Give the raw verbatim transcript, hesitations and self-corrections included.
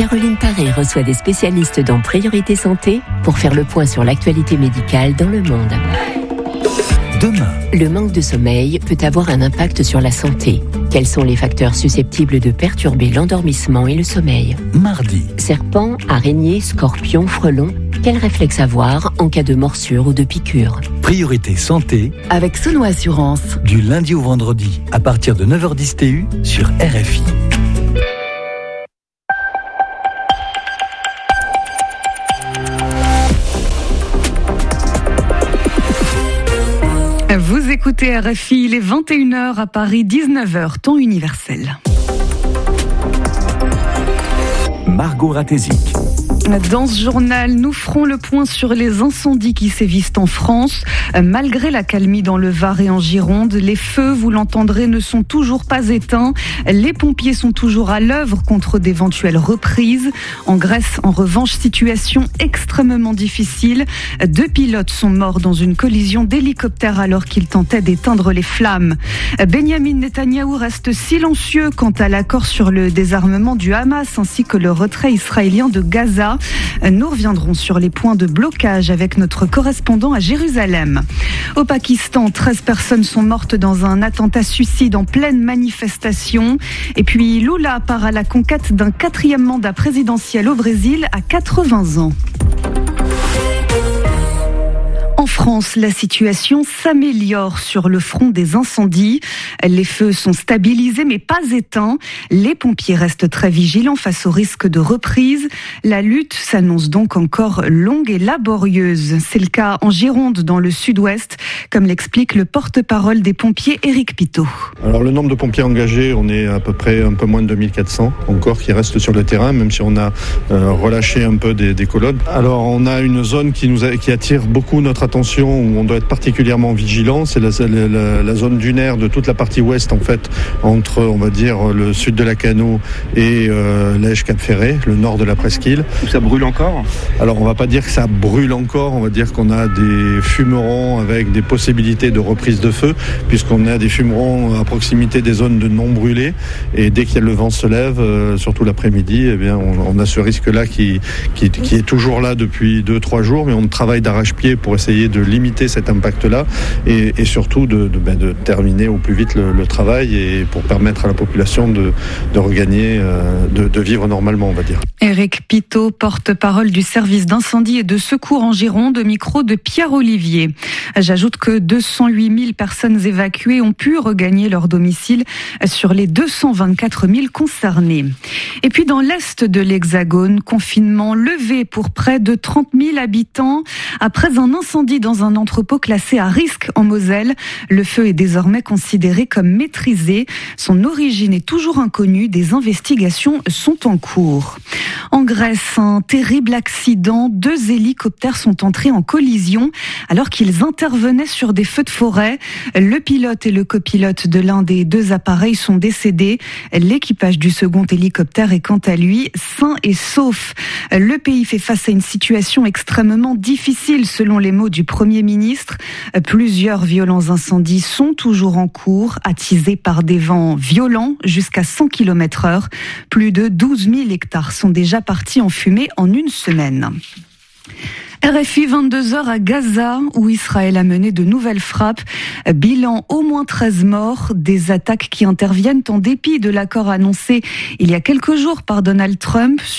Caroline Paré reçoit des spécialistes dans Priorité Santé pour faire le point sur l'actualité médicale dans le monde. Demain, le manque de sommeil peut avoir un impact sur la santé. Quels sont les facteurs susceptibles de perturber l'endormissement et le sommeil ? mardi, Serpents, araignées, scorpions, frelons, quels réflexes avoir en cas de morsure ou de piqûre ? Priorité Santé, avec Sono Assurance. du lundi au vendredi, à partir de neuf heures dix T U sur R F I. Vous écoutez R F I, il est vingt et une heures à Paris, dix-neuf heures, temps universel. Margot Ratézic. Dans ce journal, nous ferons le point sur les incendies qui sévissent en France. Malgré l'accalmie dans le Var et en Gironde, les feux, vous l'entendrez, ne sont toujours pas éteints. Les pompiers sont toujours à l'œuvre contre d'éventuelles reprises. En Grèce, en revanche, situation extrêmement difficile. Deux pilotes sont morts dans une collision d'hélicoptère alors qu'ils tentaient d'éteindre les flammes. Benyamin Netanyahou reste silencieux quant à l'accord sur le désarmement du Hamas ainsi que le retrait israélien de Gaza. Nous reviendrons sur les points de blocage avec notre correspondant à Jérusalem. Au Pakistan, treize personnes sont mortes dans un attentat suicide en pleine manifestation. Et puis Lula part à la conquête d'un quatrième mandat présidentiel au Brésil à quatre-vingts ans. En France, la situation s'améliore sur le front des incendies. Les feux sont stabilisés mais pas éteints. Les pompiers restent très vigilants face au risque de reprise. La lutte s'annonce donc encore longue et laborieuse. C'est le cas en Gironde, dans le sud-ouest, comme l'explique le porte-parole des pompiers, Éric Pitot. Alors le nombre de pompiers engagés, on est à peu près un peu moins de deux mille quatre cents encore qui restent sur le terrain, même si on a euh, relâché un peu des, des colonnes. Alors on a une zone qui, nous a, qui attire beaucoup notre attention, où on doit être particulièrement vigilant, c'est la, la, la zone dunaire de toute la partie ouest en fait, entre on va dire le sud de la Cano et euh, l'Èche Cap Ferré, le nord de la Presqu'île. Ça brûle encore ? Alors on va pas dire que ça brûle encore, on va dire qu'on a des fumerons avec des possibilités de reprise de feu, puisqu'on a des fumerons à proximité des zones de non brûlées, et dès que le vent se lève, euh, surtout l'après-midi, eh bien on, on a ce risque-là qui, qui, qui est toujours là depuis deux trois jours, mais on travaille d'arrache-pied pour essayer de limiter cet impact-là et, et surtout de, de, ben de terminer au plus vite le, le travail et pour permettre à la population de, de regagner, euh, de, de vivre normalement, on va dire. Éric Pitot, porte-parole du service d'incendie et de secours en Gironde, au micro de Pierre Olivier. J'ajoute que deux cent huit mille personnes évacuées ont pu regagner leur domicile sur les deux cent vingt-quatre mille concernés. Et puis dans l'est de l'Hexagone, confinement levé pour près de trente mille habitants après un incendie dans un entrepôt classé à risque en Moselle. Le feu est désormais considéré comme maîtrisé. Son origine est toujours inconnue. Des investigations sont en cours. En Grèce, un terrible accident. Deux hélicoptères sont entrés en collision alors qu'ils intervenaient sur des feux de forêt. Le pilote et le copilote de l'un des deux appareils sont décédés. L'équipage du second hélicoptère est quant à lui sain et sauf. Le pays fait face à une situation extrêmement difficile selon les mots du Premier ministre. Plusieurs violents incendies sont toujours en cours, attisés par des vents violents jusqu'à cent kilomètres heure. Plus de douze mille hectares sont déjà partis en fumée en une semaine. R F I vingt-deux heures à Gaza, où Israël a mené de nouvelles frappes. Bilan au moins treize morts, des attaques qui interviennent en dépit de l'accord annoncé il y a quelques jours par Donald Trump